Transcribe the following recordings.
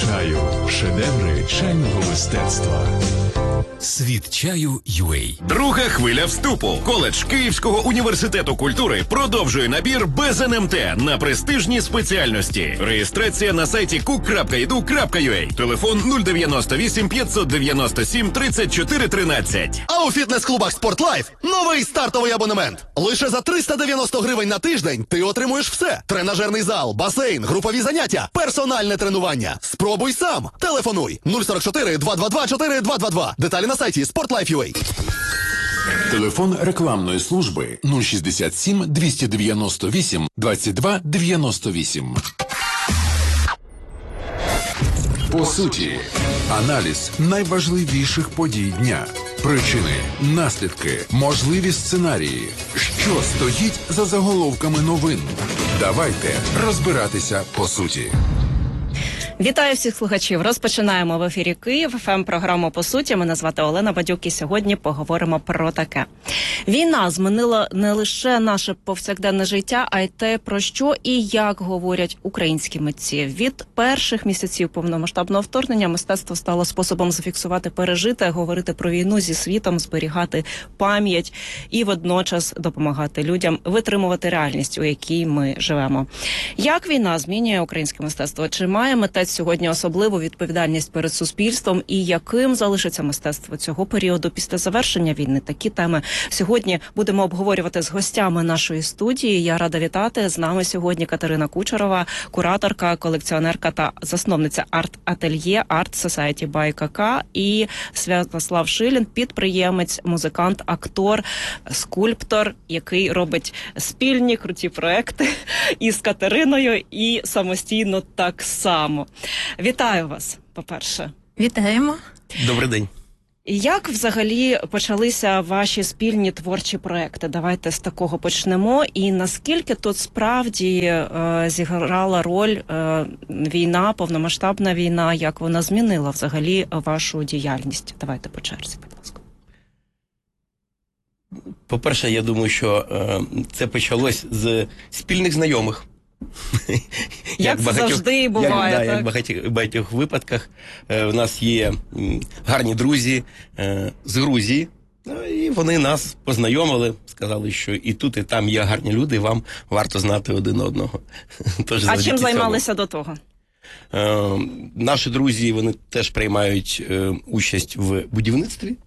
чаю. Шедеври чайного мистецтва. Світ чаю UA. Друга хвиля вступу. Коледж Київського університету культури продовжує набір без НМТ на престижні спеціальності. Реєстрація на сайті cook.edu.ua. Телефон 098 597 34 13. А у фітнес-клубах «Спортлайф» новий стартовий абонемент. Лише за 390 гривень на тиждень ти отримуєш все. Тренажерний зал, басейн, групові заняття, персональне тренування. Спробуй сам. Телефонуй 044 222 4222. Деталі на сайті «Спортлайф.ua». Телефон рекламної служби 067 298 22 98. По суті, аналіз найважливіших подій дня. Причини, наслідки, можливі сценарії. Що стоїть за заголовками новин? Давайте розбиратися по суті. Вітаю всіх слухачів. Розпочинаємо в ефірі Київ ФМ-програму «По суті». Мене звати Олена Бадюк і сьогодні поговоримо про таке. Війна змінила не лише наше повсякденне життя, а й те, про що і як говорять українські митці. Від перших місяців повномасштабного вторгнення мистецтво стало способом зафіксувати пережите, говорити про війну зі світом, зберігати пам'ять і водночас допомагати людям витримувати реальність, у якій ми живемо. Як війна змінює українське мистецтво? Чи має митець сьогодні особливу відповідальність перед суспільством і яким залишиться мистецтво цього періоду після завершення війни? Такі теми сьогодні будемо обговорювати з гостями нашої студії. Я рада вітати. З нами сьогодні Катерина Кучерова, кураторка, колекціонерка та засновниця арт-ательє Art Society by КК, і Святослав Шилін, підприємець, музикант, актор, скульптор, який робить спільні круті проекти із Катериною і самостійно так само. Вітаю вас, по-перше. Вітаємо. Добрий день. Як взагалі почалися ваші спільні творчі проекти? Давайте з такого почнемо. І наскільки тут справді зіграла роль війна, повномасштабна війна, як вона змінила взагалі вашу діяльність? Давайте по черзі, будь ласка. По-перше, я думаю, що це почалось з спільних знайомих. Як це завжди буває, так? Як в багатьох випадках. У нас є гарні друзі з Грузії, і вони нас познайомили, сказали, що і тут, і там є гарні люди, і вам варто знати один одного. А чим займалися до того? Наші друзі, вони теж приймають участь в будівництві.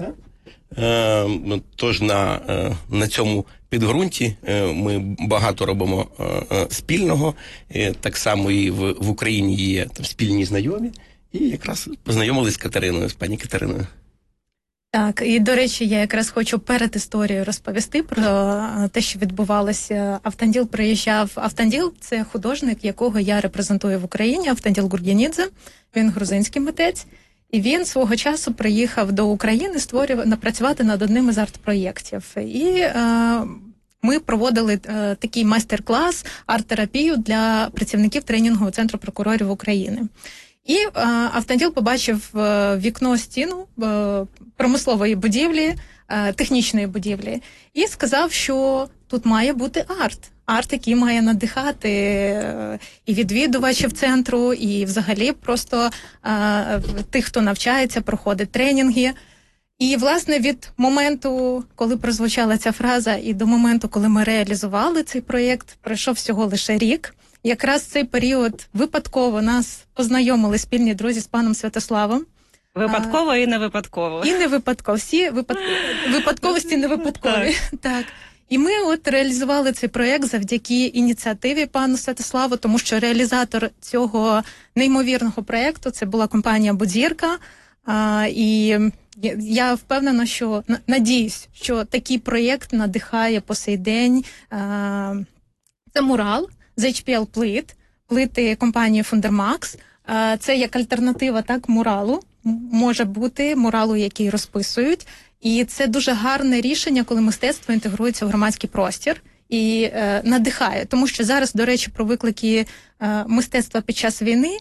Тож на цьому підґрунті ми багато робимо спільного. Так само і в Україні є там спільні знайомі. І якраз познайомились з Катериною, з пані Катериною. Так, і, до речі, я якраз хочу перед історією розповісти про те, що відбувалося. Автанділ приїжджав. Автанділ – це художник, якого я репрезентую в Україні, Автанділ Гургенідзе. Він грузинський митець. І він свого часу приїхав до України працювати над одним із арт-проєктів. І ми проводили такий майстер-клас, арт-терапію для працівників тренінгового центру прокурорів України. І Автанділ побачив вікно, стіну промислової будівлі, технічної будівлі, і сказав, що тут має бути арт. Арт, який має надихати і відвідувачів центру, і взагалі просто тих, хто навчається, проходить тренінги. І, власне, від моменту, коли прозвучала ця фраза, і до моменту, коли ми реалізували цей проєкт, пройшов всього лише рік. Якраз цей період випадково нас познайомили спільні друзі з паном Святославом. Випадково і не випадково. І не випадково. Всі випадковості не випадкові. Так. І ми от реалізували цей проєкт завдяки ініціативі пану Святославу, тому що реалізатор цього неймовірного проєкту – це була компанія «Будзірка». І я впевнена, що, надіюсь, що такий проєкт надихає по сей день. Це мурал з HPL плити компанії Fundermax. Це як альтернатива, так, муралу. Може бути муралу, який розписують. І це дуже гарне рішення, коли мистецтво інтегрується в громадський простір і надихає. Тому що зараз, до речі, про виклики мистецтва під час війни,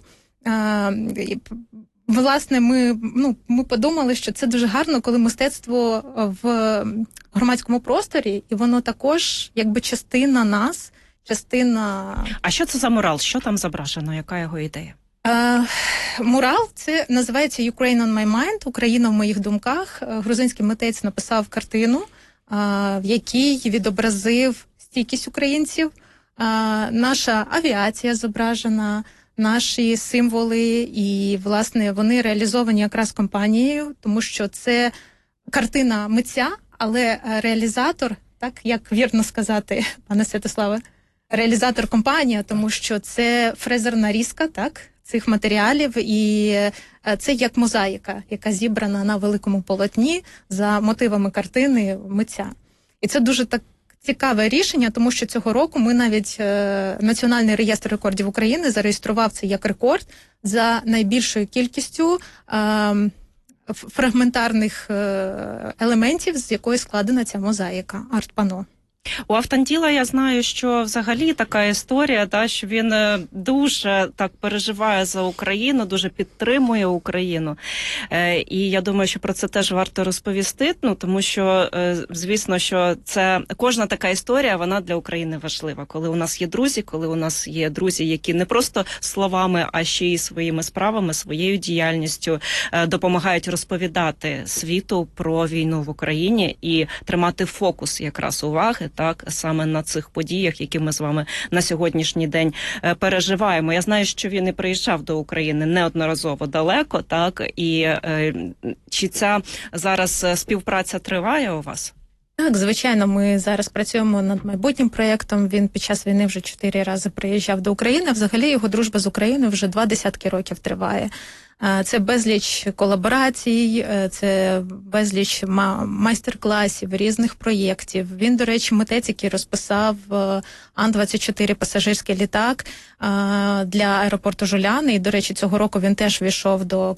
власне, ми подумали, що це дуже гарно, коли мистецтво в громадському просторі, і воно також якби частина нас, частина... А що це за мурал? Що там зображено? Яка його ідея? Мурал – це називається «Ukraine on my mind», «Україна в моїх думках». Грузинський митець написав картину, в якій відобразив стійкість українців. Наша авіація зображена, наші символи, і, власне, вони реалізовані якраз компанією, тому що це картина митця, але реалізатор, так, як вірно сказати, пане Святославе, реалізатор компанія, тому що це фрезерна різка, так, цих матеріалів, і це як мозаїка, яка зібрана на великому полотні за мотивами картини митця. І це дуже так цікаве рішення, тому що цього року ми навіть Національний реєстр рекордів України зареєстрував це як рекорд за найбільшою кількістю фрагментарних елементів, з якої складена ця мозаїка, арт-пано. У Автанділа я знаю, що взагалі така історія, та, що він дуже так переживає за Україну, дуже підтримує Україну. І я думаю, що про це теж варто розповісти, тому що, звісно, що це кожна така історія, вона для України важлива. Коли у нас є друзі, коли у нас є друзі, які не просто словами, а ще й своїми справами, своєю діяльністю допомагають розповідати світу про війну в Україні і тримати фокус якраз уваги, так, саме на цих подіях, які ми з вами на сьогоднішній день переживаємо. Я знаю, що він і приїжджав до України неодноразово далеко, так, і чи ця зараз співпраця триває у вас? Так, звичайно, ми зараз працюємо над майбутнім проєктом. Він під час війни вже 4 рази приїжджав до України. Взагалі його дружба з Україною вже 20 років триває. Це безліч колаборацій, це безліч майстер-класів, різних проєктів. Він, до речі, митець, який розписав Ан-24 пасажирський літак для аеропорту Жуляни. І, до речі, цього року він теж війшов до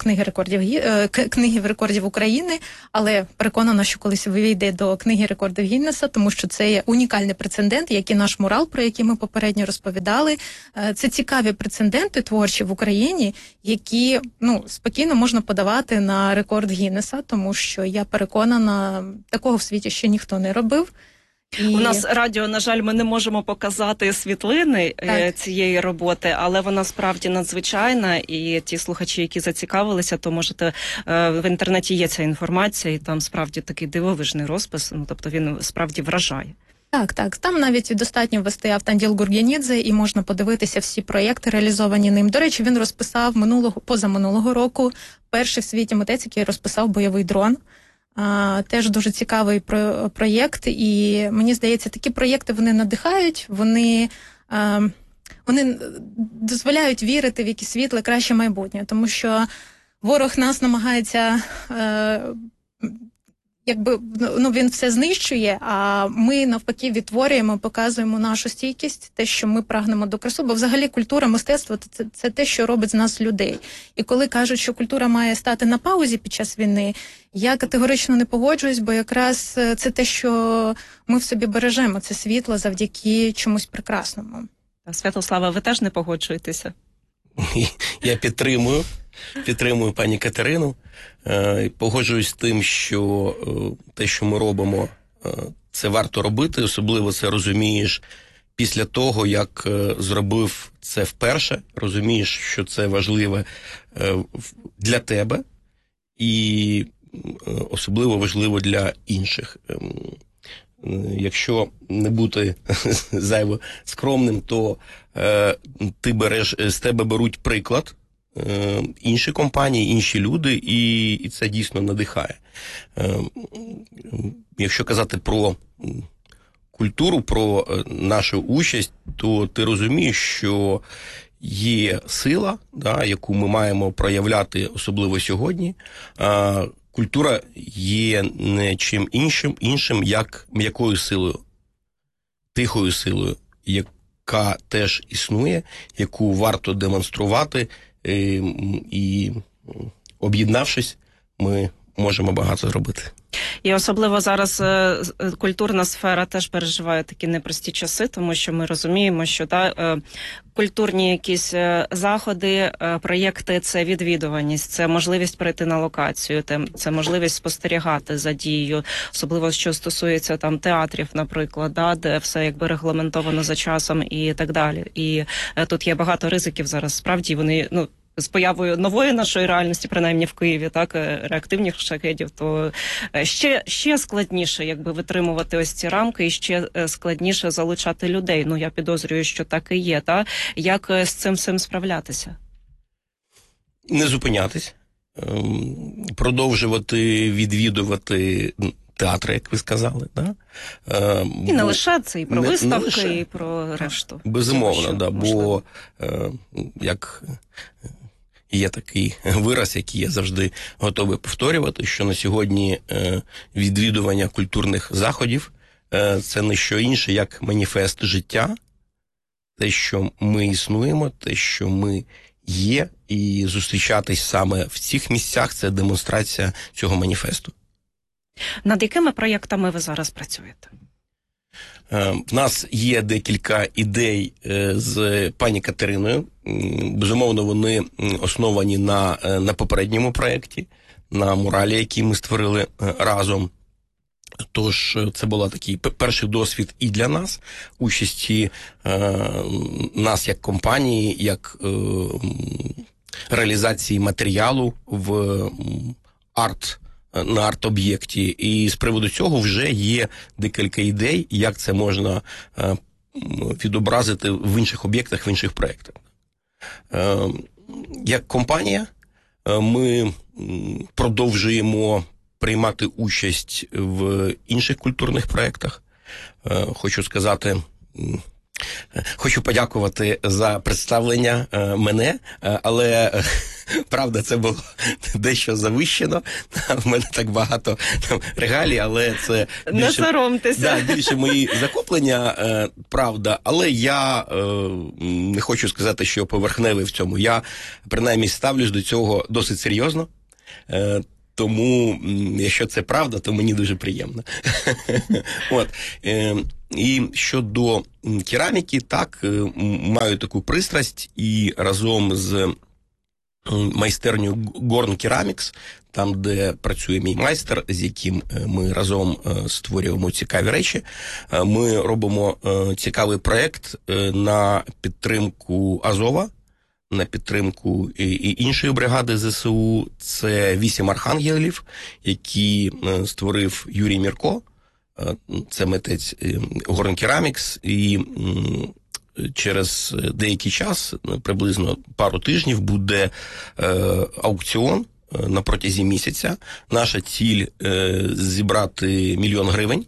книги рекордів України, але переконана, що колись вийде до книги рекордів Гіннеса, тому що це є унікальний прецедент, як і наш мурал, про який ми попередньо розповідали. Це цікаві прецеденти творчі в Україні, які, спокійно можна подавати на рекорд Гіннеса, тому що я переконана, такого в світі ще ніхто не робив. У нас радіо, на жаль, ми не можемо показати світлини цієї роботи, але вона справді надзвичайна, і ті слухачі, які зацікавилися, то можете, в інтернеті є ця інформація, і там справді такий дивовижний розпис, тобто він справді вражає. Так. Там навіть достатньо ввести Автанділ Гургенідзе, і можна подивитися всі проєкти, реалізовані ним. До речі, він розписав позаминулого року перший в світі митець, який розписав бойовий дрон. Теж дуже цікавий проєкт, і мені здається, такі проєкти, вони надихають, вони дозволяють вірити в якесь світле, краще майбутнє, тому що ворог нас намагається він все знищує, а ми навпаки відтворюємо, показуємо нашу стійкість, те, що ми прагнемо до краси, бо взагалі культура, мистецтво – це те, що робить з нас людей. І коли кажуть, що культура має стати на паузі під час війни, я категорично не погоджуюсь, бо якраз це те, що ми в собі бережемо, це світло завдяки чомусь прекрасному. Святослава, ви теж не погоджуєтеся? Я підтримую пані Катерину. Погоджуюсь з тим, що те, що ми робимо, це варто робити. Особливо це розумієш після того, як зробив це вперше. Розумієш, що це важливе для тебе і особливо важливо для інших. Якщо не бути зайво скромним, то з тебе беруть приклад інші компанії, інші люди, і це дійсно надихає. Якщо казати про культуру, про нашу участь, то ти розумієш, що є сила, яку ми маємо проявляти, особливо сьогодні. Культура є не чим іншим, як м'якою силою, тихою силою, яка теж існує, яку варто демонструвати, і об'єднавшись, ми можемо багато зробити. І особливо зараз культурна сфера теж переживає такі непрості часи, тому що ми розуміємо, що культурні якісь заходи, проєкти – це відвідуваність, це можливість прийти на локацію, це можливість спостерігати за дією, особливо що стосується театрів, наприклад, де все регламентовано за часом і так далі. І тут є багато ризиків зараз, справді вони, з появою нової нашої реальності, принаймні в Києві, так, реактивних шахедів, то ще складніше, якби, витримувати ось ці рамки і ще складніше залучати людей. Ну, я підозрюю, що так і є, та? Як з цим всім справлятися? Не зупинятись, продовжувати відвідувати театри, як ви сказали. Да? І не лише це, і про виставки, і про решту. Безумовно, да, бо як є такий вираз, який я завжди готовий повторювати, що на сьогодні відвідування культурних заходів це не що інше, як маніфест життя, те, що ми існуємо, те, що ми є, і зустрічатись саме в цих місцях – це демонстрація цього маніфесту. Над якими проєктами ви зараз працюєте? В нас є декілька ідей з пані Катериною. Безумовно, вони основані на попередньому проєкті, на муралі, який ми створили разом. Тож це був такий перший досвід і для нас, участі нас як компанії, як реалізації матеріалу на арт-об'єкті. І з приводу цього вже є декілька ідей, як це можна відобразити в інших об'єктах, в інших проєктах. Як компанія ми продовжуємо приймати участь в інших культурних проєктах. Хочу подякувати за представлення мене, але, правда, це було дещо завищено. В мене так багато регалій, але це більше, не соромтеся. Да, більше мої захоплення, правда. Але я не хочу сказати, що поверхневий в цьому. Я, принаймні, ставлюсь до цього досить серйозно. Тому, якщо це правда, то мені дуже приємно. От. І щодо кераміки, так, маю таку пристрасть, і разом з майстернею Gorn Ceramics, там, де працює мій майстер, з яким ми разом створюємо цікаві речі, ми робимо цікавий проєкт на підтримку Азова, на підтримку і іншої бригади ЗСУ. Це 8 архангелів, які створив Юрій Мірко. Це митець Gorn Ceramics. І через деякий час, приблизно пару тижнів, буде аукціон на протязі місяця. Наша ціль зібрати 1 мільйон гривень.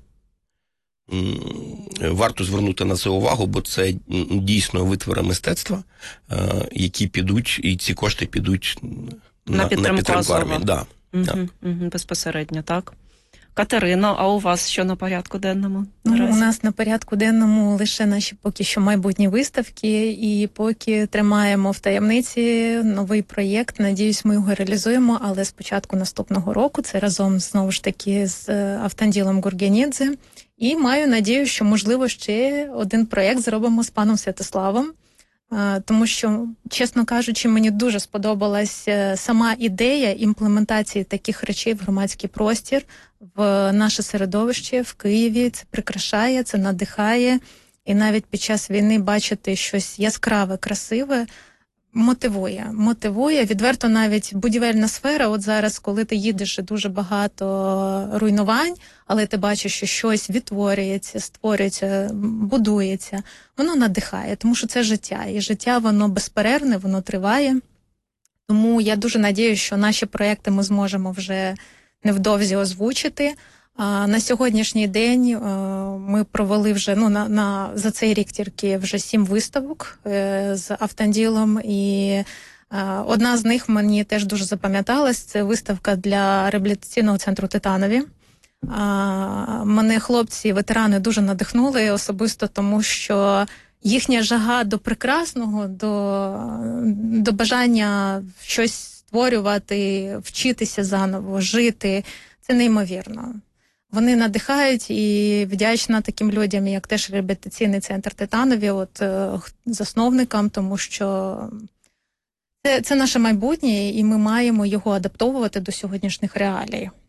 Варто звернути на це увагу, бо це дійсно витвори мистецтва, які підуть, і ці кошти підуть на підтримку армії. Да. Безпосередньо, так. Катерино, а у вас що на порядку денному? У нас на порядку денному лише наші поки що майбутні виставки, і поки тримаємо в таємниці новий проєкт. Надіюсь, ми його реалізуємо, але з початку наступного року, це разом, знову ж таки, з Автанділом Гургенідзе. І маю надію, що, можливо, ще один проєкт зробимо з паном Святославом, тому що, чесно кажучи, мені дуже сподобалась сама ідея імплементації таких речей в громадський простір, в наше середовище, в Києві. Це прикрашає, це надихає, і навіть під час війни бачити щось яскраве, красиве, мотивує. Відверто навіть будівельна сфера, от зараз, коли ти їдеш, дуже багато руйнувань, але ти бачиш, що щось відтворюється, створюється, будується, воно надихає, тому що це життя. І життя, воно безперервне, воно триває. Тому я дуже надіюсь, що наші проекти ми зможемо вже невдовзі озвучити. На сьогоднішній день ми провели вже за цей рік тільки вже 7 виставок з Автанділом, і одна з них мені теж дуже запам'яталась. Це виставка для реабілітаційного центру «Титанові». Мене хлопці, ветерани, дуже надихнули особисто, тому що їхня жага до прекрасного, до бажання щось створювати, вчитися заново, жити – це неймовірно. Вони надихають, і вдячна таким людям, як теж реабілітаційний центр «Титанові», засновникам, тому що це наше майбутнє, і ми маємо його адаптовувати до сьогоднішніх реалій.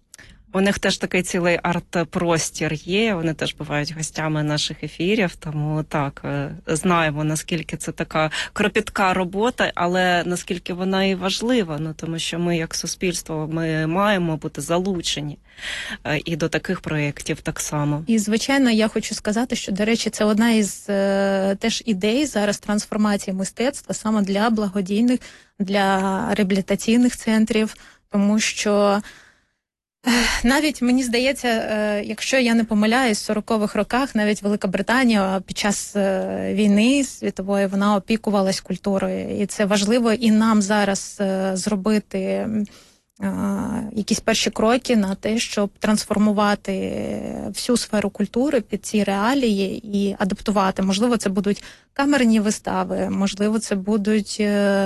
У них теж такий цілий арт-простір є, вони теж бувають гостями наших ефірів, тому так, знаємо, наскільки це така кропітка робота, але наскільки вона і важлива, тому що ми як суспільство, ми маємо бути залучені і до таких проєктів так само. І, звичайно, я хочу сказати, що, до речі, це одна із теж ідей зараз трансформації мистецтва саме для благодійних, для реабілітаційних центрів, тому що навіть, мені здається, якщо я не помиляюсь, в 40-х роках навіть Велика Британія під час війни світової, вона опікувалась культурою. І це важливо і нам зараз зробити якісь перші кроки на те, щоб трансформувати всю сферу культури під ці реалії і адаптувати. Можливо, це будуть камерні вистави, можливо, це будуть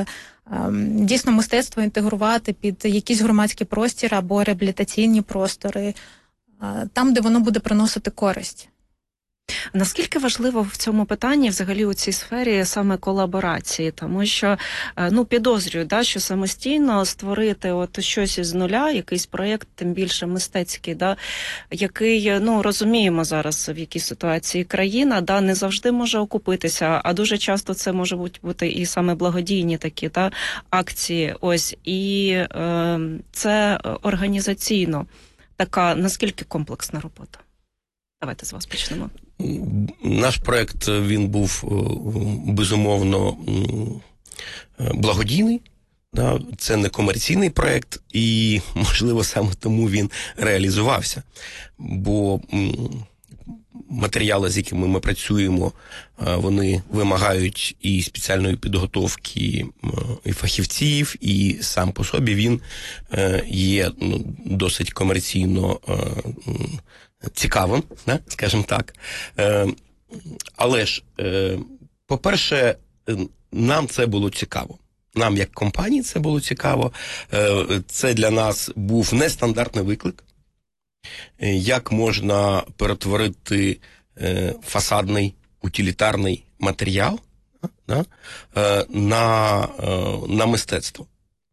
дійсно мистецтво інтегрувати під якийсь громадський простір або реабілітаційні простори, там, де воно буде приносити користь. Наскільки важливо в цьому питанні, взагалі у цій сфері, саме колаборації? Тому що, підозрюю, що самостійно створити щось із нуля, якийсь проєкт, тим більше мистецький, який, розуміємо зараз, в якій ситуації країна, не завжди може окупитися, а дуже часто це може бути і саме благодійні такі акції. І це організаційно така, наскільки комплексна робота? Давайте з вас почнемо. Наш проєкт, він був, безумовно, благодійний. Це не комерційний проєкт, і, можливо, саме тому він реалізувався. Бо матеріали, з якими ми працюємо, вони вимагають і спеціальної підготовки і фахівців, і сам по собі він є досить комерційно цікавим, скажімо так. Але ж, по-перше, нам це було цікаво. Нам, як компанії, це було цікаво. Це для нас був нестандартний виклик. Як можна перетворити фасадний, утилітарний матеріал на мистецтво.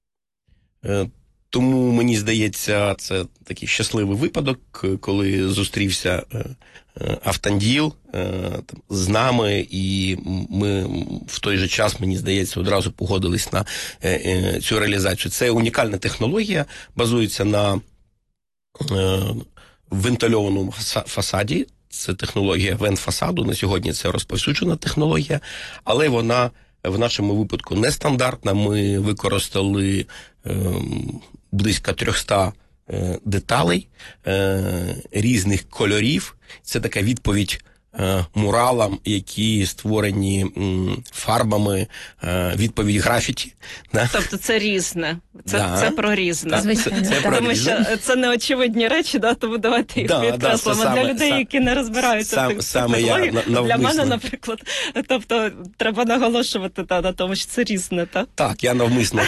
Тому, мені здається, це такий щасливий випадок, коли зустрівся Автанділ з нами, і ми в той же час, мені здається, одразу погодились на цю реалізацію. Це унікальна технологія, базується на вентильованому фасаді. Це технологія вент-фасаду, на сьогодні це розповсюджена технологія, але вона в нашому випадку нестандартна. Ми використали близько 300 деталей різних кольорів. Це така відповідь муралам, які створені фарбами, відповідь графіті. Тобто це різне, це про різне. Тому що це неочевидні речі, тому давайте їх підкреслимо. Для людей, які не розбираються в цих технологіях, для мене, наприклад, тобто треба наголошувати на тому, що це різне. Так, я навмисно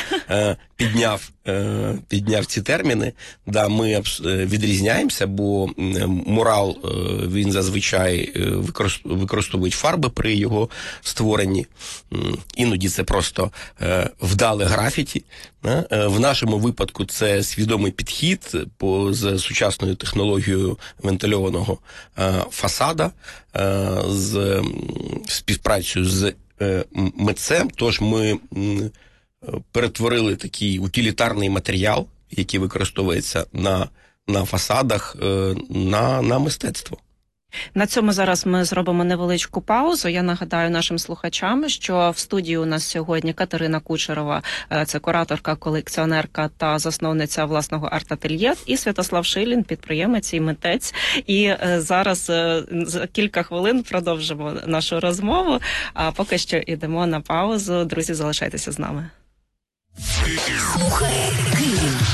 підняв ці терміни. Ми відрізняємося, бо мурал, він зазвичай використовують фарби при його створенні. Іноді це просто вдале графіті. В нашому випадку це свідомий підхід з сучасною технологією вентильованого фасада, з співпрацею з митцем. Тож ми перетворили такий утилітарний матеріал, який використовується на фасадах, на мистецтво. На цьому зараз ми зробимо невеличку паузу. Я нагадаю нашим слухачам, що в студії у нас сьогодні Катерина Кучерова, це кураторка, колекціонерка та засновниця власного арт-ательє, і Святослав Шилін, підприємець і митець. І зараз за кілька хвилин продовжимо нашу розмову, а поки що йдемо на паузу. Друзі, залишайтеся з нами. Слухай Київ.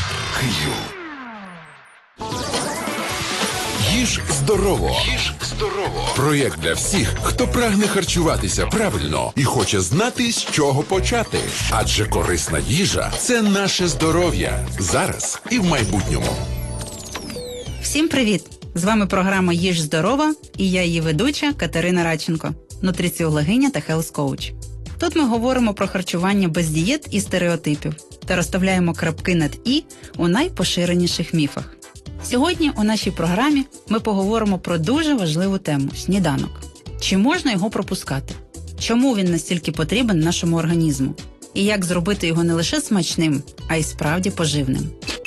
Їж здорово. Проєкт для всіх, хто прагне харчуватися правильно і хоче знати, з чого почати. Адже корисна їжа – це наше здоров'я. Зараз і в майбутньому. Всім привіт! З вами програма «Їж здорово» і я її ведуча Катерина Радченко, нутриціологиня та хелс-коуч. Тут ми говоримо про харчування без дієт і стереотипів та розставляємо крапки над «і» у найпоширеніших міфах. Сьогодні у нашій програмі ми поговоримо про дуже важливу тему – сніданок. Чи можна його пропускати? Чому він настільки потрібен нашому організму? І як зробити його не лише смачним, а й справді поживним?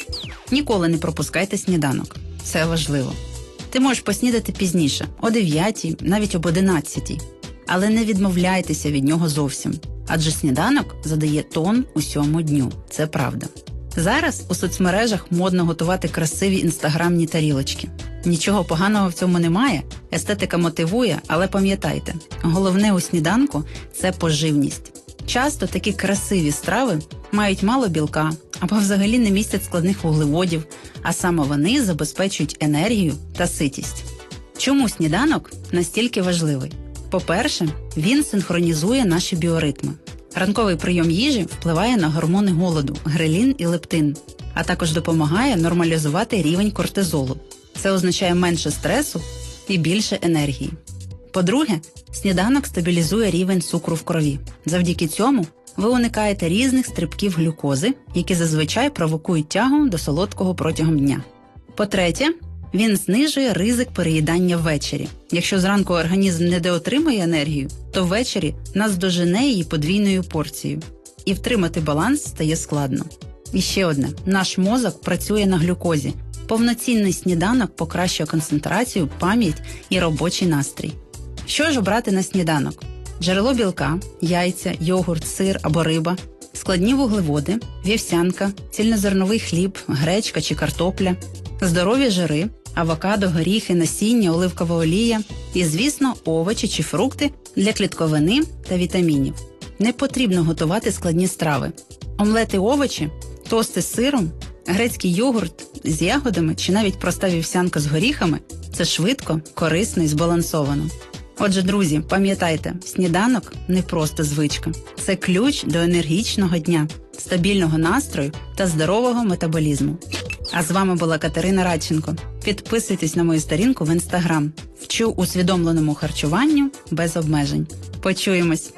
Ніколи не пропускайте сніданок. Це важливо. Ти можеш поснідати пізніше, о 9-й, навіть об 11-й. Але не відмовляйтеся від нього зовсім. Адже сніданок задає тон усьому дню. Це правда. Зараз у соцмережах модно готувати красиві інстаграмні тарілочки. Нічого поганого в цьому немає, естетика мотивує, але пам'ятайте, головне у сніданку – це поживність. Часто такі красиві страви мають мало білка або взагалі не містять складних вуглеводів, а саме вони забезпечують енергію та ситість. Чому сніданок настільки важливий? По-перше, він синхронізує наші біоритми. Ранковий прийом їжі впливає на гормони голоду – грелін і лептин, а також допомагає нормалізувати рівень кортизолу. Це означає менше стресу і більше енергії. По-друге, сніданок стабілізує рівень цукру в крові. Завдяки цьому ви уникаєте різних стрибків глюкози, які зазвичай провокують тягу до солодкого протягом дня. По-третє, він знижує ризик переїдання ввечері. Якщо зранку організм недоотримує енергію, то ввечері наздожене її подвійною порцією. І втримати баланс стає складно. І ще одне. Наш мозок працює на глюкозі. Повноцінний сніданок покращує концентрацію, пам'ять і робочий настрій. Що ж обрати на сніданок? Джерело білка, яйця, йогурт, сир або риба, складні вуглеводи, вівсянка, цільнозерновий хліб, гречка чи картопля, здорові жири, авокадо, горіхи, насіння, оливкова олія і, звісно, овочі чи фрукти для клітковини та вітамінів. Не потрібно готувати складні страви. Омлети овочі, тости з сиром, грецький йогурт з ягодами чи навіть проста вівсянка з горіхами – це швидко, корисно і збалансовано. Отже, друзі, пам'ятайте, сніданок – не просто звичка. Це ключ до енергічного дня, стабільного настрою та здорового метаболізму. А з вами була Катерина Радченко. Підписуйтесь на мою сторінку в Інстаграм. Вчу усвідомленому харчуванню без обмежень. Почуємось!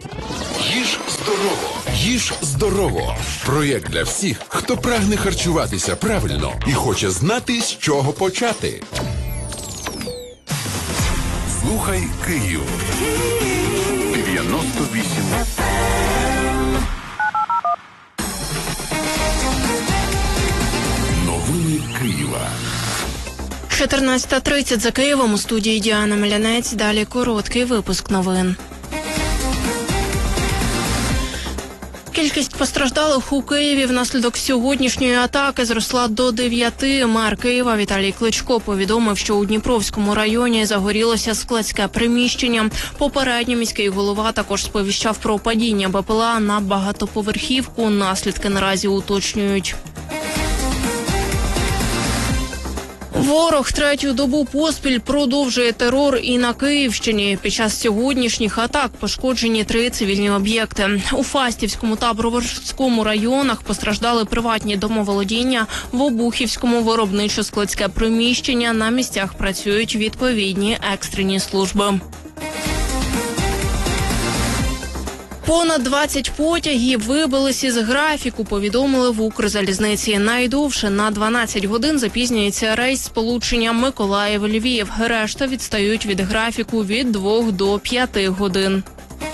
Їж здорово! Їж здорово! Проєкт для всіх, хто прагне харчуватися правильно і хоче знати, з чого почати. Слухай Київ. 98. Новини Києва. 14:30 за Києвом. У студії Діана Мелянець. Далі короткий випуск новин. Кількість постраждалих у Києві внаслідок сьогоднішньої атаки зросла до 9. Мер Києва Віталій Кличко повідомив, що у Дніпровському районі загорілося складське приміщення. Попередньо міський голова також сповіщав про падіння БПЛА на багатоповерхівку. Наслідки наразі уточнюють. Ворог третю добу поспіль продовжує терор і на Київщині. Під час сьогоднішніх атак пошкоджені 3 цивільні об'єкти. У Фастівському та Броварському районах постраждали приватні домоволодіння, в Обухівському виробничо-складське приміщення. На місцях працюють відповідні екстрені служби. Понад 20 потягів вибились із графіку, повідомили в Укрзалізниці. Найдовше на 12 годин запізнюється рейс сполучення Миколаїв-Львів. Решта відстають від графіку від 2 до 5 годин.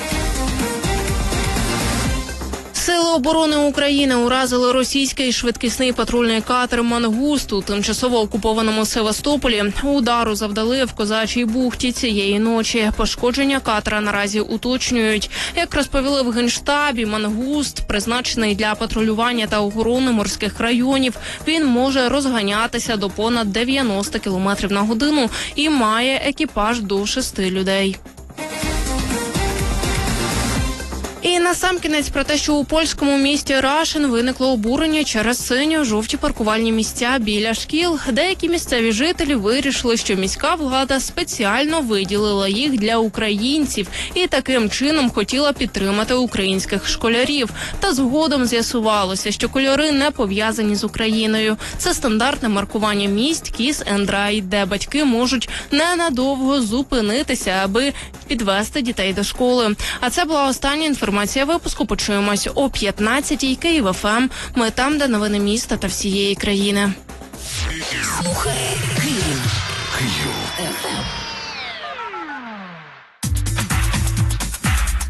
Сили оборони України уразили російський швидкісний патрульний катер «Мангуст» у тимчасово окупованому Севастополі. Удару завдали в Козачій бухті цієї ночі. Пошкодження катера наразі уточнюють. Як розповіли в Генштабі, «Мангуст» призначений для патрулювання та охорони морських районів. Він може розганятися до понад 90 км на годину і має екіпаж до 6 людей. І насамкінець про те, що у польському місті Рашин виникло обурення через синьо-жовті паркувальні місця біля шкіл. Деякі місцеві жителі вирішили, що міська влада спеціально виділила їх для українців і таким чином хотіла підтримати українських школярів. Та згодом з'ясувалося, що кольори не пов'язані з Україною. Це стандартне маркування місць Kiss and Ride, де батьки можуть ненадовго зупинитися, аби підвести дітей до школи. А це була остання інформація випуску. Почуємось о 15-й. Київ ФМ. Ми там, де новини міста та всієї країни. Слухай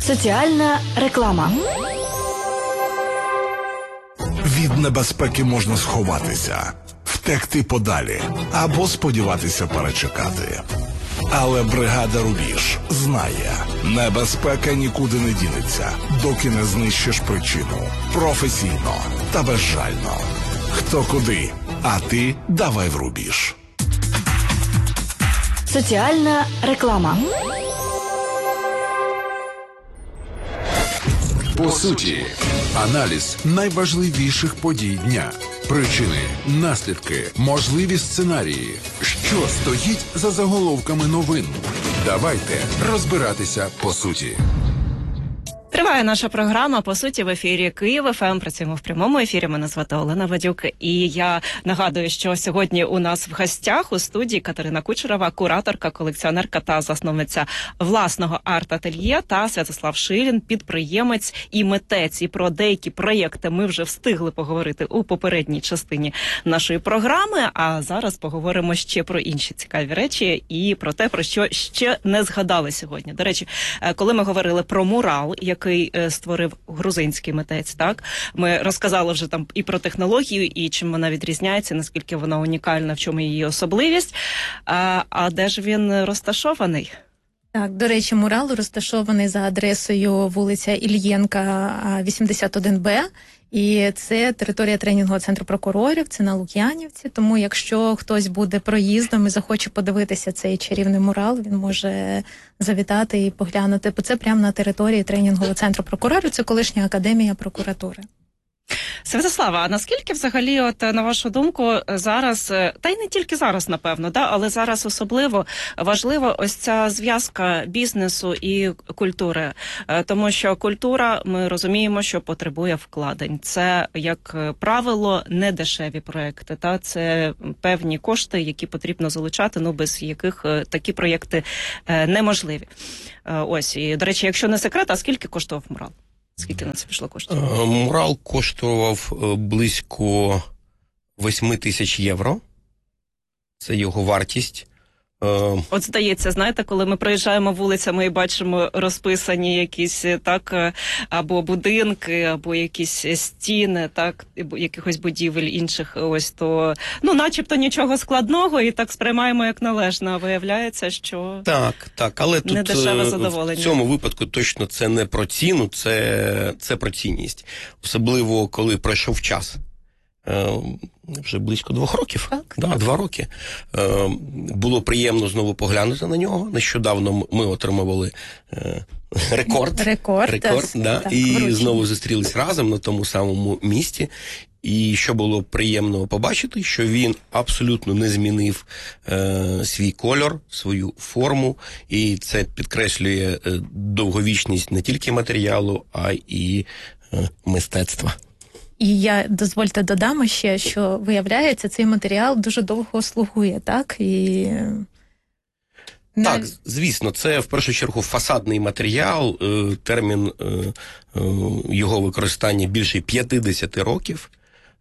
Соціальна реклама. Від небезпеки можна сховатися, втекти подалі або сподіватися перечекати. Але бригада «Рубіж» знає, небезпека нікуди не дінеться, доки не знищиш причину. Професійно та безжально. Хто куди, а ти давай в «Рубіж». Соціальна реклама. По суті, аналіз найважливіших подій дня. Причини, наслідки, можливі сценарії. Що стоїть за заголовками новин? Давайте розбиратися по суті. Триває наша програма «По суті» в ефірі Київ ФМ. Працюємо в прямому ефірі. Мене звати Олена Бадюк. І я нагадую, що сьогодні у нас в гостях у студії Катерина Кучерова, кураторка, колекціонерка та засновниця власного арт-ательє, та Святослав Шилін, підприємець і митець. І про деякі проєкти ми вже встигли поговорити у попередній частині нашої програми. А зараз поговоримо ще про інші цікаві речі і про те, про що ще не згадали сьогодні. До речі, коли ми говорили про мурал, який створив грузинський митець, так? Ми розказали вже там і про технологію, і чим вона відрізняється, наскільки вона унікальна, в чому її особливість. А де ж він розташований? Так, до речі, мурал розташований за адресою вулиця Ільєнка, 81Б. І це територія тренінгового центру прокурорів, це на Лук'янівці. Тому якщо хтось буде проїздом і захоче подивитися цей чарівний мурал, він може завітати і поглянути. Бо це прямо на території тренінгового центру прокурорів, це колишня академія прокуратури. Святослава, а наскільки взагалі, от на вашу думку, зараз, та й не тільки зараз, напевно, да, але зараз особливо важлива ось ця зв'язка бізнесу і культури? Тому що культура, ми розуміємо, що потребує вкладень. Це, як правило, не дешеві проекти, та це певні кошти, які потрібно залучати, ну без яких такі проєкти неможливі. Ось, і, до речі, якщо не секрет, а скільки коштував мурал? Скільки на це пішло коштів? Мурал коштував близько 8 тисяч євро. Це його вартість. От здається, знаєте, коли ми проїжджаємо вулицями і бачимо розписані якісь так або будинки, або якісь стіни, так, якихось будівель інших, ось то, ну, начебто нічого складного, і так сприймаємо як належне, а виявляється, що так, але тут задоволення. В цьому випадку точно це не про ціну, це про цінність. Особливо, коли пройшов час. Вже близько 2 років. Так. Да, 2 роки. Було приємно знову поглянути на нього. Нещодавно ми отримували рекорд, да, так, і вручну. знову зустрілись разом на тому самому місці. І що було приємно побачити, що він абсолютно не змінив свій кольор, свою форму, і це підкреслює довговічність не тільки матеріалу, а й мистецтва. І я, дозвольте, додам ще, що, виявляється, цей матеріал дуже довго слугує, так? Так, звісно, це в першу чергу фасадний матеріал, термін його використання більше 50 років.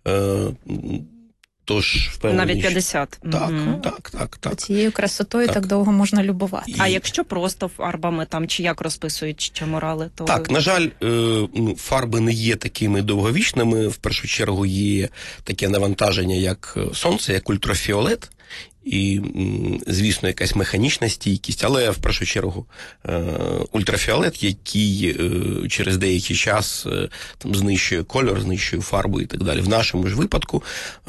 Тож, впевнений, навіть 50. Так. Цією красотою так довго можна любувати. А якщо просто фарбами там, чи як розписують ще мурали, то... Так, на жаль, фарби не є такими довговічними. В першу чергу є таке навантаження, як сонце, як ультрафіолет. І, звісно, якась механічна стійкість, але в першу чергу ультрафіолет, який через деякий час там знищує кольор, знищує фарбу і так далі. В нашому ж випадку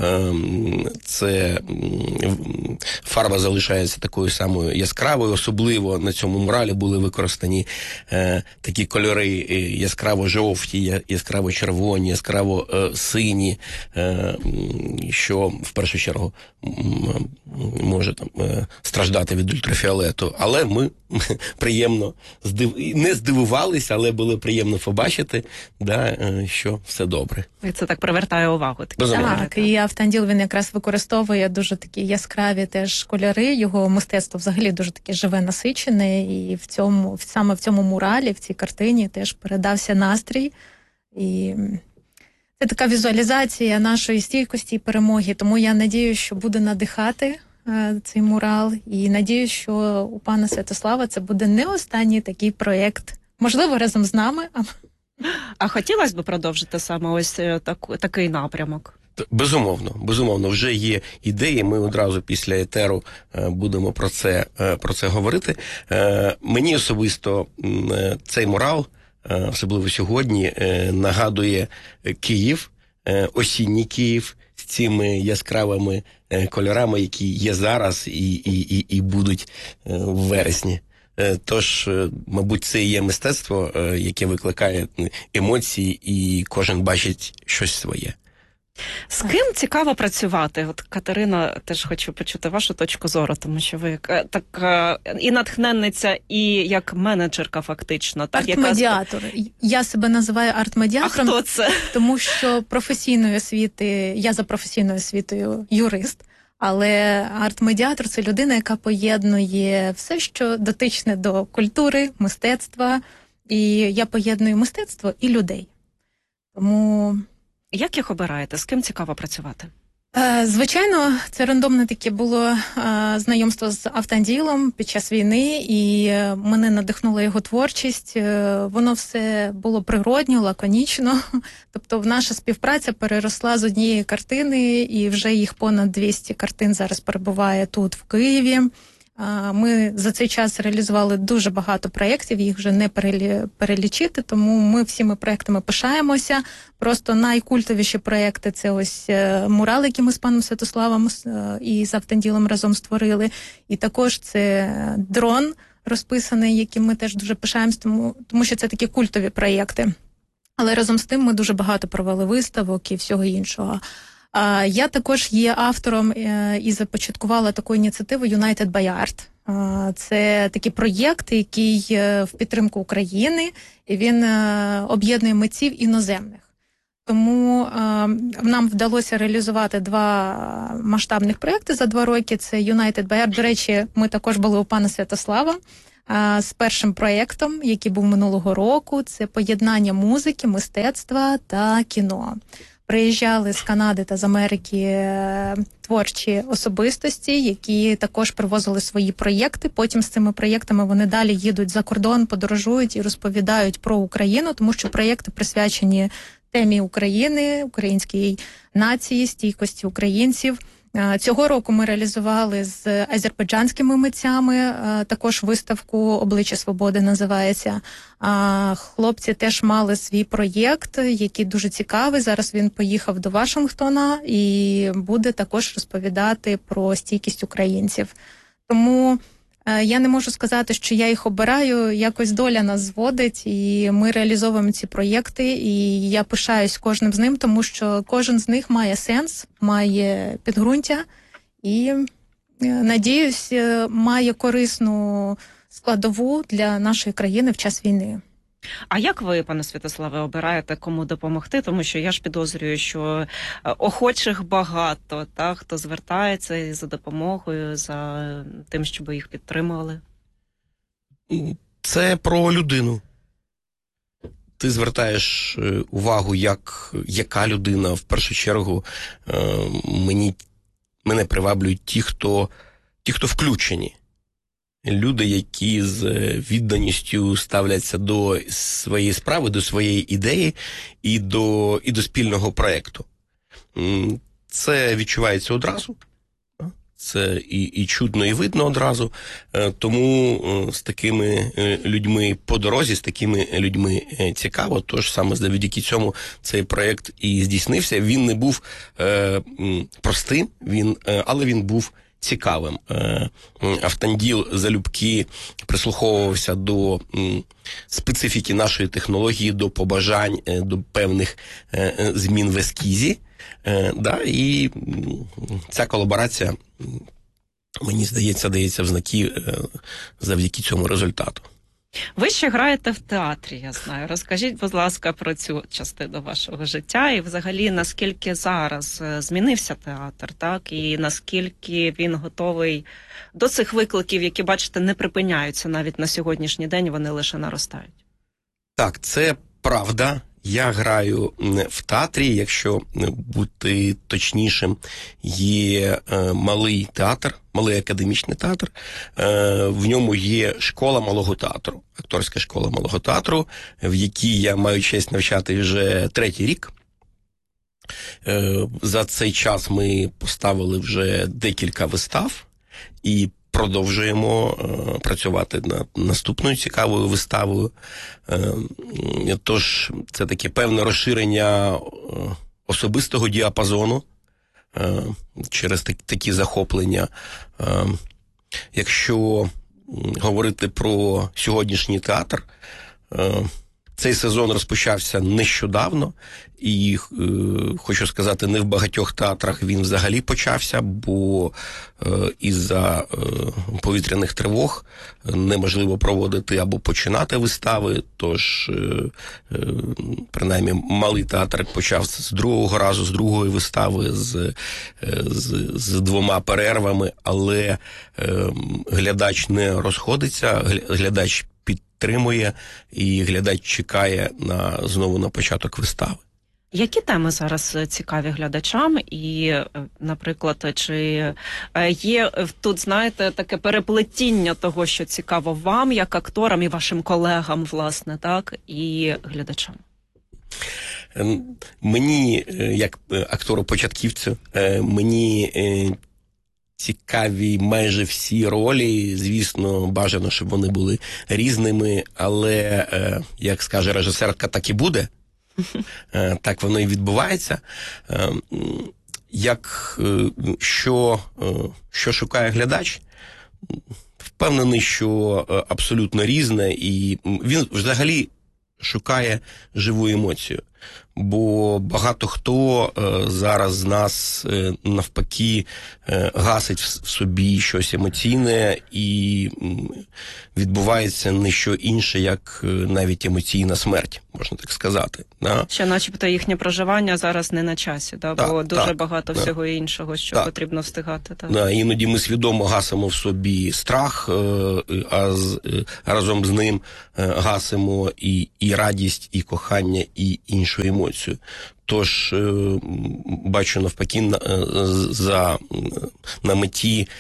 це фарба залишається такою самою яскравою, особливо на цьому муралі були використані такі кольори яскраво-жовті, яскраво-червоні, яскраво-сині, що в першу чергу може там страждати від ультрафіолету, але ми приємно не здивувалися, але було приємно побачити, що все добре. І це так привертає увагу. Так, і Автанділ, він якраз використовує дуже такі яскраві теж кольори, його мистецтво взагалі дуже таке живе, насичене, і саме в цьому муралі, в цій картині теж передався настрій, і це така візуалізація нашої стійкості і перемоги, тому я надіюсь, що буде надихати цей мурал, і надіюсь, що у пана Святослава це буде не останній такий проєкт Можливо, разом з нами. А хотілося б продовжити саме ось такий напрямок? Безумовно, вже є ідеї, ми одразу після етеру будемо про це говорити. Мені особисто цей мурал, особливо сьогодні, нагадує Київ, осінній Київ, з цими яскравими кольорами, які є зараз і будуть в вересні. Тож, мабуть, це і є мистецтво, яке викликає емоції, і кожен бачить щось своє. З ким цікаво працювати? От, Катерина, теж хочу почути вашу точку зору, тому що ви так і натхненниця, і як менеджерка фактично. Так, арт-медіатор. Я себе називаю арт-медіатором. А хто це? Тому що професійної освіти, я за професійною освітою юрист, але арт-медіатор – це людина, яка поєднує все, що дотичне до культури, мистецтва, і я поєдную мистецтво і людей. Тому... Як їх обираєте? З ким цікаво працювати? Звичайно, це рандомне таке було знайомство з Автанділом під час війни, і мене надихнула його творчість. Воно все було природньо, лаконічно. Тобто наша співпраця переросла з однієї картини, і вже їх понад 200 картин зараз перебуває тут, в Києві. Ми за цей час реалізували дуже багато проєктів, їх вже не перелічити, тому ми всіми проєктами пишаємося. Просто найкультовіші проєкти – це ось мурал, який ми з паном Святославом і з Автанділом разом створили. І також це дрон розписаний, яким ми теж дуже пишаємося, тому що це такі культові проєкти. Але разом з тим ми дуже багато провели виставок і всього іншого. Я також є автором і започаткувала таку ініціативу United by Art. Це такий проєкт, який в підтримку України, і він об'єднує митців іноземних. Тому нам вдалося реалізувати 2 масштабних проєкти за 2 роки. Це United by Art. До речі, ми також були у пана Святослава з першим проєктом, який був минулого року. Це поєднання музики, мистецтва та кіно. Приїжджали з Канади та з Америки творчі особистості, які також привозили свої проєкти. Потім з цими проєктами вони далі їдуть за кордон, подорожують і розповідають про Україну, тому що проєкти присвячені темі України, українській нації, стійкості українців. Цього року ми реалізували з азербайджанськими митцями також виставку «Обличчя свободи» називається. Хлопці теж мали свій проєкт, який дуже цікавий. Зараз він поїхав до Вашингтона і буде також розповідати про стійкість українців. Тому я не можу сказати, що я їх обираю, якось доля нас зводить, і ми реалізовуємо ці проєкти, і я пишаюсь кожним з ним, тому що кожен з них має сенс, має підґрунтя і, надіюсь, має корисну складову для нашої країни в час війни. А як ви, пане Святославе, обираєте, кому допомогти? Тому що я ж підозрюю, що охочих багато, так, хто звертається за допомогою, за тим, щоб їх підтримували. Це про людину. Ти звертаєш увагу, яка людина. В першу чергу мене приваблюють ті, хто включені. Люди, які з відданістю ставляться до своєї справи, до своєї ідеї і до спільного проєкту. Це відчувається одразу. Це і чутно, і видно одразу. Тому з такими людьми по дорозі, з такими людьми цікаво. Тож саме завдяки цьому цей проєкт і здійснився. Він не був простим, але він був цікавим. Автанділ залюбки прислуховувався до специфіки нашої технології, до побажань, до певних змін в ескізі. І ця колаборація, мені здається, дається в знаки завдяки цьому результату. Ви ще граєте в театрі, я знаю. Розкажіть, будь ласка, про цю частину вашого життя і взагалі, наскільки зараз змінився театр, так? І наскільки він готовий до цих викликів, які, бачите, не припиняються навіть на сьогоднішній день, вони лише наростають. Так, це правда. Я граю в театрі, якщо бути точнішим, є малий театр, малий академічний театр. В ньому є школа малого театру, акторська школа малого театру, в якій я маю честь навчати вже 3-й рік. За цей час ми поставили вже декілька вистав і продовжуємо працювати над наступною цікавою виставою. Тож це таке певне розширення особистого діапазону через такі захоплення. Якщо говорити про сьогоднішній театр, цей сезон розпочався нещодавно, і хочу сказати, не в багатьох театрах він взагалі почався, бо із-за повітряних тривог неможливо проводити або починати вистави, тож принаймні малий театр почав з другого разу, з другої вистави, з 2 перервами, але глядач не розходиться, глядач підтримує, і глядач чекає знову на початок вистави. Які теми зараз цікаві глядачам? І, наприклад, чи є тут, знаєте, таке переплетіння того, що цікаво вам, як акторам, і вашим колегам, власне, так, і глядачам? Мені, як актору-початківцю, мені цікаві майже всі ролі. Звісно, бажано, щоб вони були різними, але, як скаже режисерка, так і буде. Так воно і відбувається. Що шукає глядач? Впевнений, що абсолютно різне, і він взагалі шукає живу емоцію. Бо багато хто зараз з нас навпаки гасить в собі щось емоційне, і відбувається не що інше, як навіть емоційна смерть, можна так сказати. Да? Що начебто їхнє проживання зараз не на часі, да? Бо дуже багато всього іншого, що потрібно встигати. Так. Да, іноді ми свідомо гасимо в собі страх, а разом з ним гасимо і радість, і кохання, і іншу емоцію. Тож, бачу навпаки на меті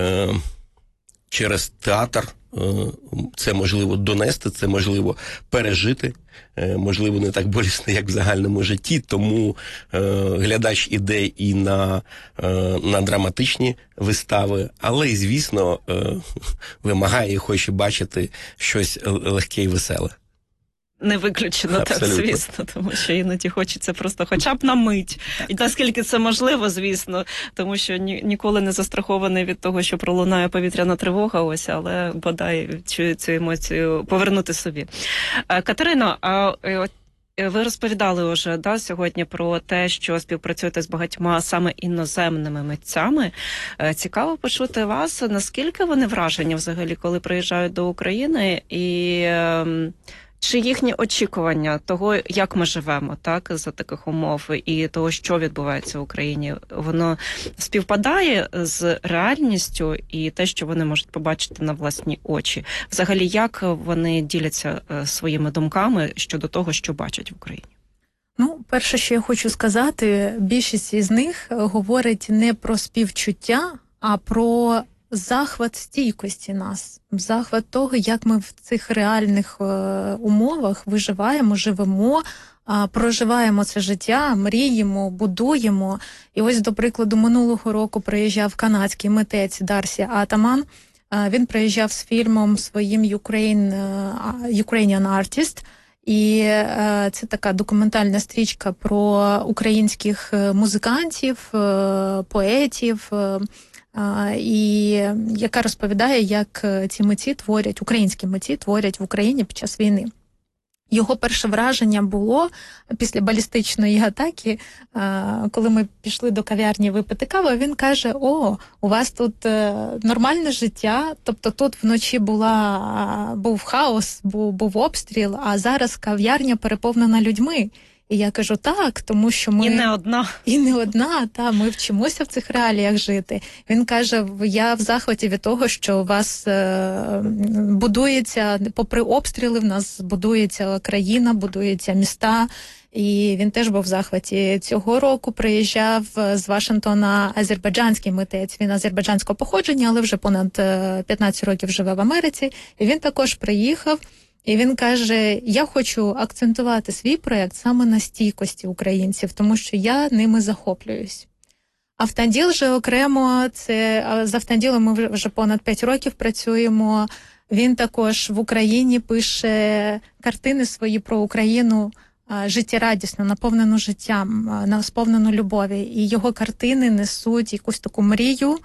через театр це можливо донести, це можливо пережити, можливо не так болісно, як в загальному житті, тому глядач іде і на драматичні вистави, але, звісно, вимагає і хоче бачити щось легке і веселе. Не виключено, так, звісно, тому що іноді хочеться просто хоча б на мить. І наскільки це можливо, звісно, тому що ніколи не застрахований від того, що пролунає повітряна тривога, ось, але бодай цю емоцію повернути собі. Катерино, ви розповідали вже сьогодні про те, що співпрацюєте з багатьма саме іноземними митцями. Цікаво почути вас, наскільки вони вражені взагалі, коли приїжджають до України, і чи їхні очікування того, як ми живемо, так, за таких умов, і того, що відбувається в Україні, воно співпадає з реальністю і те, що вони можуть побачити на власні очі? Взагалі, як вони діляться своїми думками щодо того, що бачать в Україні? Ну, перше, що я хочу сказати, більшість із них говорить не про співчуття, а про захват стійкості нас, захват того, як ми в цих реальних умовах виживаємо, живемо, проживаємо це життя, мріємо, будуємо. І ось, до прикладу, минулого року приїжджав канадський митець Дарсі Атаман. Він приїжджав з фільмом своїм Ukrainian Artist. І це така документальна стрічка про українських музикантів, поетів, і яка розповідає, як ці митці творять, українські митці творять в Україні під час війни. Його перше враження було після балістичної атаки, коли ми пішли до кав'ярні випити каву, він каже: "О, у вас тут нормальне життя, тобто тут вночі був хаос, був обстріл, а зараз кав'ярня переповнена людьми". І я кажу, так, тому що ми... І не одна. І не одна, ми вчимося в цих реаліях жити. Він каже, я в захваті від того, що у вас будується, попри обстріли, в нас будується країна, будуються міста. І він теж був в захваті. Цього року приїжджав з Вашингтона азербайджанський митець. Він азербайджанського походження, але вже понад 15 років живе в Америці. І він також приїхав. І він каже, я хочу акцентувати свій проєкт саме на стійкості українців, тому що я ними захоплююсь. Автанділ же окремо, з Автанділом ми вже понад 5 років працюємо. Він також в Україні пише картини свої про Україну, життєрадісну, наповнену життям, сповнену любові. І його картини несуть якусь таку мрію,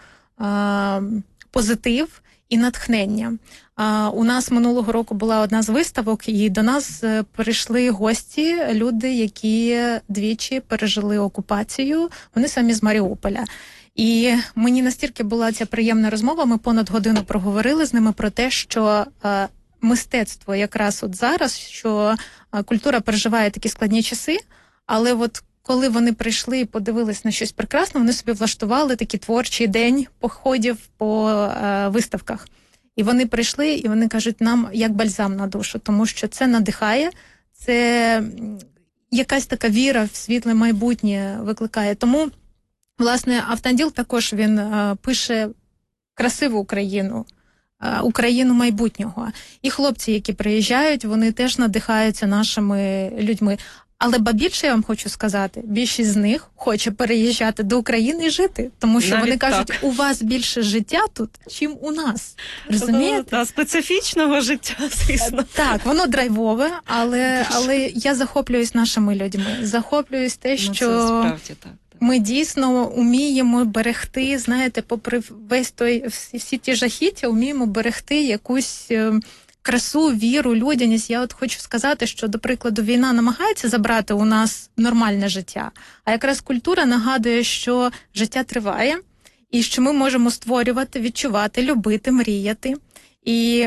позитив і натхнення. У нас минулого року була одна з виставок, і до нас прийшли гості, люди, які двічі пережили окупацію, вони самі з Маріуполя. І мені настільки була ця приємна розмова, ми понад годину проговорили з ними про те, що мистецтво якраз от зараз, що культура переживає такі складні часи, але от коли вони прийшли і подивились на щось прекрасне, вони собі влаштували такий творчий день походів по виставках. І вони прийшли, і вони кажуть, нам як бальзам на душу, тому що це надихає, це якась така віра в світле майбутнє викликає. Тому, власне, Автанділ також він пише красиву Україну, Україну майбутнього. І хлопці, які приїжджають, вони теж надихаються нашими людьми. Але більше я вам хочу сказати, більшість з них хоче переїжджати до України і жити, тому що навіть вони кажуть, так. у вас більше життя тут, чим у нас. Розумієте? Та специфічного життя, звісно. Так, воно драйвове, але я захоплююсь нашими людьми. Захоплююсь те, що це справді так. Ми дійсно вміємо берегти, знаєте, попри всі ті жахіття, вміємо берегти якусь красу, віру, людяність. Я от хочу сказати, що, до прикладу, війна намагається забрати у нас нормальне життя, а якраз культура нагадує, що життя триває, і що ми можемо створювати, відчувати, любити, мріяти. І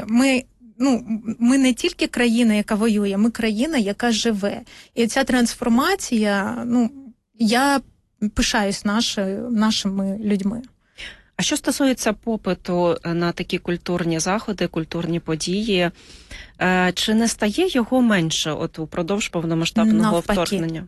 ми не тільки країна, яка воює, ми країна, яка живе. І ця трансформація, я пишаюсь нашими людьми. А що стосується попиту на такі культурні заходи, культурні події, чи не стає його менше упродовж повномасштабного вторгнення?